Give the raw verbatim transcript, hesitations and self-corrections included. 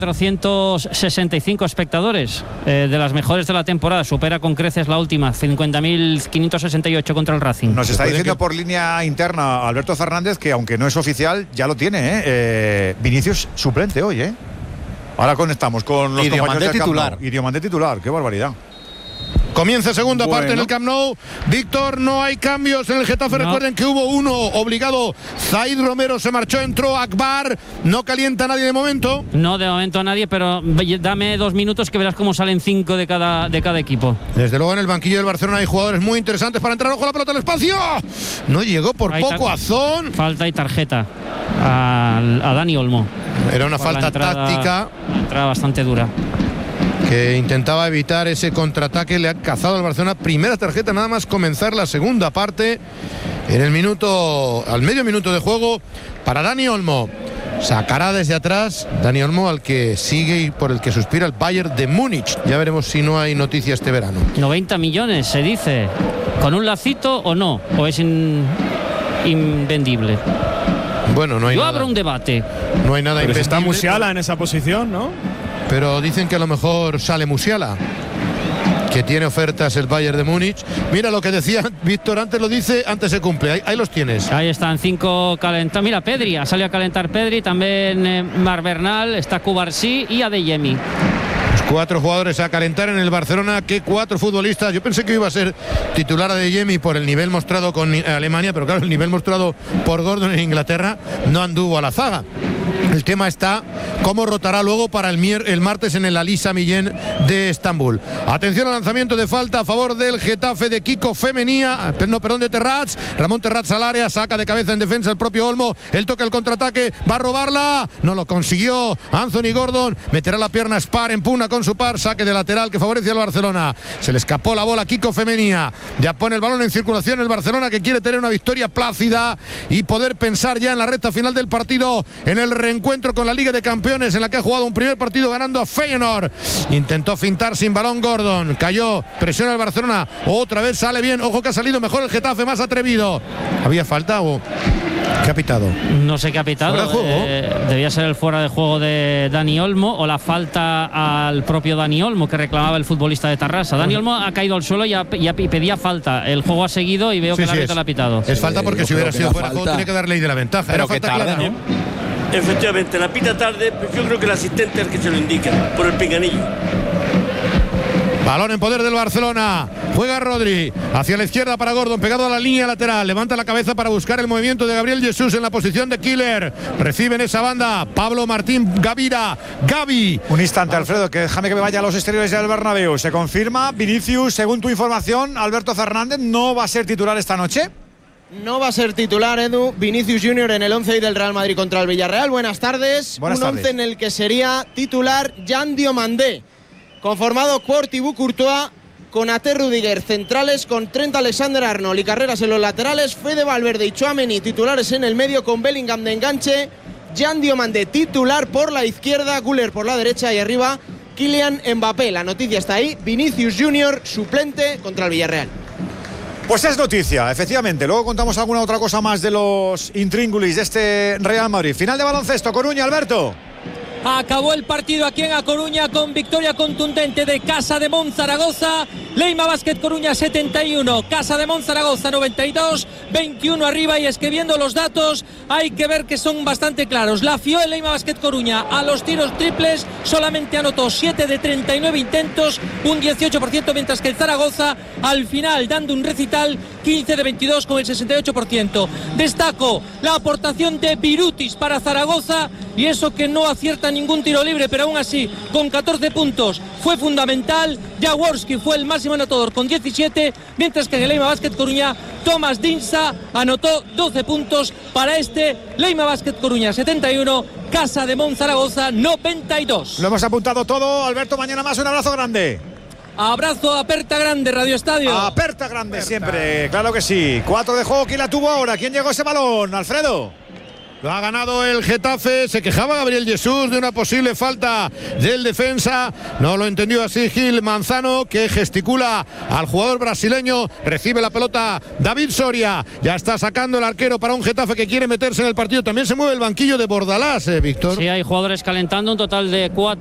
cuatrocientos sesenta y cinco espectadores, eh, de las mejores de la temporada, supera con creces la última, cincuenta mil quinientos sesenta y ocho contra el Racing. Nos está diciendo que... por línea interna Alberto Fernández que, aunque no es oficial, ya lo tiene, ¿eh? Eh, Vinicius suplente hoy, ¿eh? Ahora conectamos con los compañeros del titular. Y Diomandé titular, qué barbaridad. Comienza segunda bueno. parte en el Camp Nou. Víctor, no hay cambios en el Getafe. No. Recuerden que hubo uno obligado. Zaid Romero se marchó, entró Akbar. No calienta nadie de momento. No, de momento nadie, pero dame dos minutos que verás cómo salen cinco de cada, de cada equipo. Desde luego en el banquillo del Barcelona hay jugadores muy interesantes para entrar. Ojo, la pelota al espacio. No llegó por hay poco Azón. Falta y tarjeta a, a Dani Olmo. Era una falta entrada, táctica. Entrada bastante dura. Que intentaba evitar ese contraataque, le ha cazado al Barcelona. Primera tarjeta nada más comenzar la segunda parte. En el minuto, al medio minuto de juego para Dani Olmo. Sacará desde atrás Dani Olmo, al que sigue y por el que suspira el Bayern de Múnich. Ya veremos si no hay noticia este verano. noventa millones se dice. ¿Con un lacito o no? ¿O es in, invendible? Bueno, no hay Yo nada. abro un debate. No hay nada Pero invendible. está Musiala en esa posición, ¿no? Pero dicen que a lo mejor sale Musiala, que tiene ofertas el Bayern de Múnich. Mira lo que decía Víctor, antes lo dice, antes se cumple. Ahí, ahí los tienes. Ahí están cinco calentados. Mira, Pedri, ha salido a calentar Pedri, también eh, Mar Bernal, está Cubarsí y Adeyemi. Los cuatro jugadores a calentar en el Barcelona. ¿Qué cuatro futbolistas? Yo pensé que iba a ser titular Adeyemi por el nivel mostrado con Alemania, pero claro, el nivel mostrado por Gordon en Inglaterra no anduvo a la zaga. El tema está cómo rotará luego para el, mier el martes en el Ali Sami Yen de Estambul. Atención al lanzamiento de falta a favor del Getafe de Kiko Femenía, no, perdón, de Terrats. Ramón Terrats al área, saca de cabeza en defensa el propio Olmo. Él toca el contraataque, va a robarla, no lo consiguió. Anthony Gordon meterá la pierna Spar en pugna con su par, saque de lateral que favorece al Barcelona. Se le escapó la bola a Kiko Femenía. Ya pone el balón en circulación el Barcelona, que quiere tener una victoria plácida y poder pensar ya en la recta final del partido, en el reencuentro con la Liga de Campeones, en la que ha jugado un primer partido ganando a Feyenoord. Intentó fintar sin balón Gordon, cayó, presiona el Barcelona, otra vez sale bien. Ojo que ha salido mejor el Getafe, más atrevido. ¿Había falta o qué ha pitado? No sé qué ha pitado. ¿Fuera de juego? Eh, debía ser el fuera de juego de Dani Olmo o la falta al propio Dani Olmo que reclamaba el futbolista de Tarrasa. Dani Olmo ha caído al suelo y, ha, y, ha, y pedía falta. El juego ha seguido y veo sí, que el árbitro sí, la ha pitado. Es falta porque eh, si hubiera sido fuera de juego tenía que dar ley de la ventaja. Pero Era que falta tarda, clara, ¿no? Efectivamente, la pita tarde, pero yo creo que el asistente es el que se lo indica, por el pinganillo. Balón en poder del Barcelona. Juega Rodri hacia la izquierda para Gordon, pegado a la línea lateral. Levanta la cabeza para buscar el movimiento de Gabriel Jesús en la posición de killer. Recibe en esa banda Pablo Martín Gavira. Gavi. Un instante, Alfredo, que déjame que me vaya a los exteriores del Bernabéu. Se confirma, Vinicius, según tu información, Alberto Fernández no va a ser titular esta noche. No va a ser titular, Edu. Vinicius Junior en el once del Real Madrid contra el Villarreal. Buenas tardes. Buenas Un tardes. once en el que sería titular Jan Diomandé, conformado por Thibaut Courtois, con Ate Rudiger centrales, con Trent Alexander-Arnold y Carreras en los laterales, Fede Valverde y Tchouaméni titulares en el medio, con Bellingham de enganche, Jan Diomandé titular por la izquierda, Güler por la derecha y arriba Kylian Mbappé. La noticia está ahí, Vinicius Junior suplente contra el Villarreal. Pues es noticia, efectivamente. Luego contamos alguna otra cosa más de los intríngulis de este Real Madrid. Final de baloncesto, Coruña, Alberto. Acabó el partido aquí en A Coruña con victoria contundente de Casa de Monzaragoza. Leima Basket Coruña setenta y uno, Casa de Monzaragoza noventa y dos, veintiuno arriba. Y es que viendo los datos hay que ver que son bastante claros. La FIO, el Leima Basket Coruña, a los tiros triples solamente anotó siete de treinta y nueve intentos, un dieciocho por ciento, mientras que el Zaragoza al final, dando un recital, quince de veintidós con el sesenta y ocho por ciento. Destaco la aportación de Birutis para Zaragoza, y eso que no acierta ningún tiro libre, pero aún así con catorce puntos fue fundamental. Jaworski fue el máximo anotador con diecisiete, mientras que en el Leima Basket Coruña Tomás Dinsa anotó doce puntos para este Leima Basket Coruña setenta y uno, Casa de Monzaragoza noventa y dos. Lo hemos apuntado todo, Alberto. Mañana más, un abrazo grande. Abrazo, aperta grande, Radio Estadio. Aperta grande aperta. Siempre, claro que sí. Cuatro de juego, ¿quién la tuvo ahora? ¿Quién llegó ese balón, Alfredo? Lo ha ganado el Getafe. Se quejaba Gabriel Jesús de una posible falta del defensa. No lo entendió así Gil Manzano, que gesticula al jugador brasileño. Recibe la pelota David Soria. Ya está sacando el arquero para un Getafe que quiere meterse en el partido. También se mueve el banquillo de Bordalás, eh, Víctor. Sí, hay jugadores calentando, un total de cuatro.